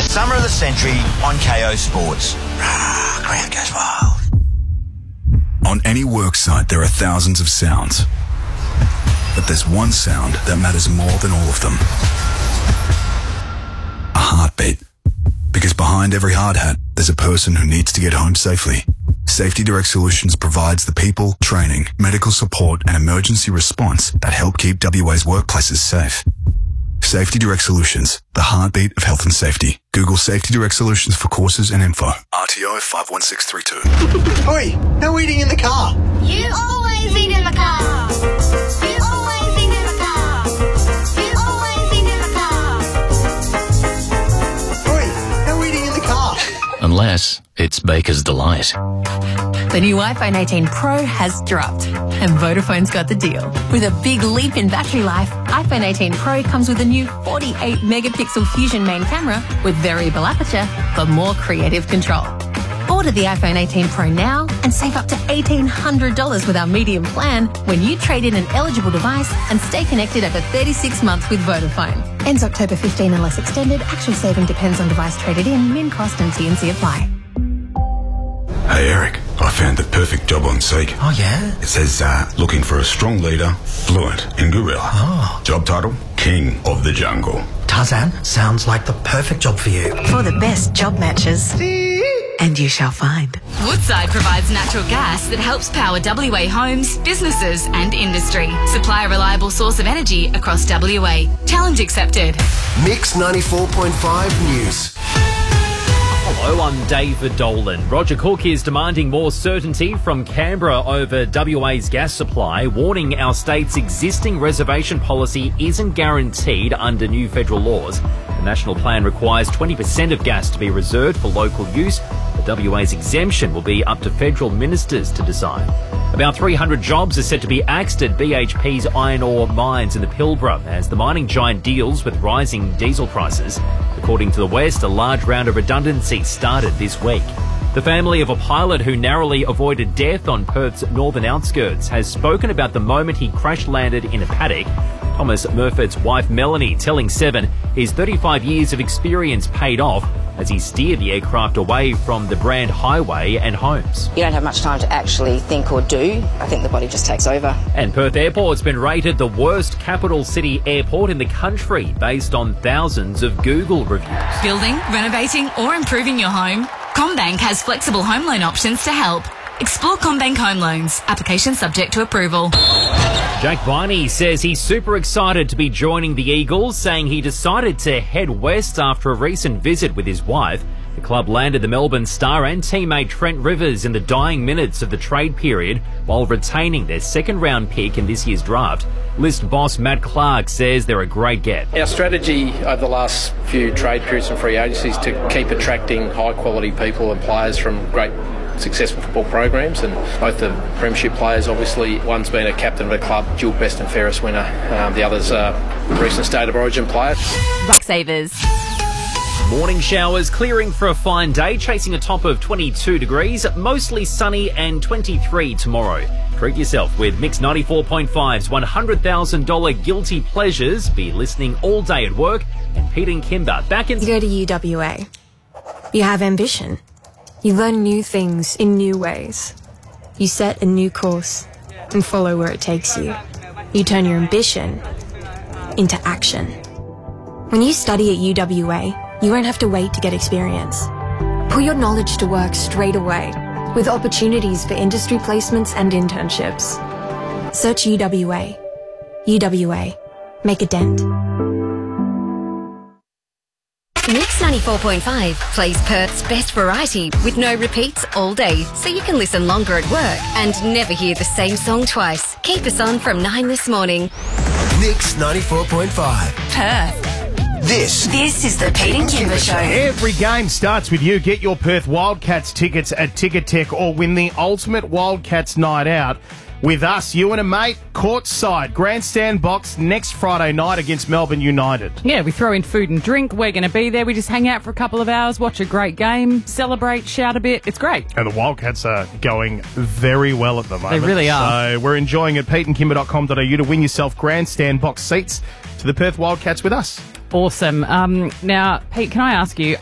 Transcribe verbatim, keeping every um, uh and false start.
The Summer of the Century on K O Sports. Rah, crowd goes wild. On any work site, there are thousands of sounds. But there's one sound that matters more than all of them. A heartbeat. Because behind every hard hat, there's a person who needs to get home safely. Safety Direct Solutions provides the people, training, medical support and emergency response that help keep W A's workplaces safe. Safety Direct Solutions, the heartbeat of health and safety. Google Safety Direct Solutions for courses and info. R T O five one six three two. Oi, no eating in the car. You always eat in the car. You always eat in the car. You always eat in the car. Oi, no eating in the car. Unless it's Baker's Delight. The new iPhone eighteen Pro has dropped, and Vodafone's got the deal. With a big leap in battery life, iPhone eighteen Pro comes with a new forty-eight megapixel Fusion main camera with variable aperture for more creative control. Order the iPhone eighteen Pro now and save up to eighteen hundred dollars with our medium plan when you trade in an eligible device and stay connected over thirty-six months with Vodafone. Ends October fifteenth unless extended. Actual saving depends on device traded in. Min cost and T and C apply. Hey Eric, I found the perfect job on Seek. Oh yeah? It says uh, looking for a strong leader, fluent in gorilla. Oh. Job title, King of the Jungle. Tarzan, sounds like the perfect job for you. For the best job matches. And you shall find. Woodside provides natural gas that helps power W A homes, businesses and industry. Supply a reliable source of energy across W A. Challenge accepted. Mix ninety-four point five News. Hello, I'm David Dolan. Roger Cook is demanding more certainty from Canberra over W A's gas supply, warning our state's existing reservation policy isn't guaranteed under new federal laws. The national plan requires twenty percent of gas to be reserved for local use. The W A's exemption will be up to federal ministers to decide. About three hundred jobs are set to be axed at B H P's iron ore mines in the Pilbara as the mining giant deals with rising diesel prices. According to the West, a large round of redundancy started this week. The family of a pilot who narrowly avoided death on Perth's northern outskirts has spoken about the moment he crash-landed in a paddock. Thomas Murfitt's wife Melanie telling Seven his thirty-five years of experience paid off as he steered the aircraft away from the Brand Highway and homes. You don't have much time to actually think or do. I think the body just takes over. And Perth Airport's been rated the worst capital city airport in the country based on thousands of Google reviews. Building, renovating or improving your home? CommBank has flexible home loan options to help. Explore CommBank Home Loans. Application subject to approval. Jack Viney says he's super excited to be joining the Eagles, saying he decided to head west after a recent visit with his wife. The club landed the Melbourne star and teammate Trent Rivers in the dying minutes of the trade period while retaining their second round pick in this year's draft. List boss Matt Clark says they're a great get. Our strategy over the last few trade periods and free agencies to keep attracting high quality people and players from great successful football programs, and both the premiership players, obviously one's been a captain of a club, dual best and fairest winner, um, the other's a recent State of Origin player. Rucksavers. Morning showers clearing for a fine day, chasing a top of twenty-two degrees, mostly sunny and twenty-three tomorrow. Treat yourself with Mix ninety-four point five's one hundred thousand dollars Guilty Pleasures. Be listening all day at work. And Pete and Kimber back in... You go to U W A. You have ambition. You learn new things in new ways. You set a new course and follow where it takes you. You turn your ambition into action. When you study at U W A, you won't have to wait to get experience. Put your knowledge to work straight away with opportunities for industry placements and internships. Search U W A. U W A. Make a dent. Mix ninety-four point five plays Perth's best variety with no repeats all day, so you can listen longer at work and never hear the same song twice. Keep us on from nine this morning. Mix ninety-four point five. Perth. This. This is the Pete and Kimber Show. Every game starts with you. Get your Perth Wildcats tickets at Ticket Tech or win the ultimate Wildcats night out with us, you and a mate, courtside, grandstand box next Friday night against Melbourne United. Yeah, we throw in food and drink. We're going to be there. We just hang out for a couple of hours, watch a great game, celebrate, shout a bit. It's great. And the Wildcats are going very well at the moment. They really are. So we're enjoying it. pete and kimber dot com dot a u to win yourself grandstand box seats to the Perth Wildcats with us. Awesome. Um, now, Pete, can I ask you,